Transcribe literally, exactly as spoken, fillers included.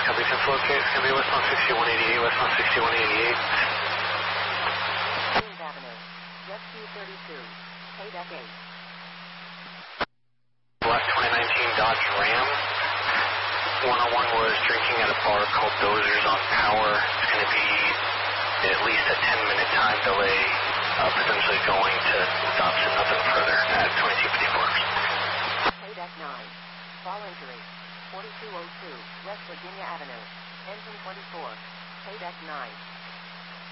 Covington flow case, it's going to be West one sixty-one eighty-eight, West one sixty-one eighty-eight. Queens Avenue, Jet Q thirty-two, Paydeck eight. Black twenty nineteen Dodge Ram. one oh one was drinking at a bar called Dozers on Power. It's going to be at least a ten minute time delay, uh, potentially going to Dobson, nothing further at twenty-two fifty-four. Paydeck nine, fall injury, forty-two oh two, West Virginia Avenue, engine twenty-four, Paydeck nine.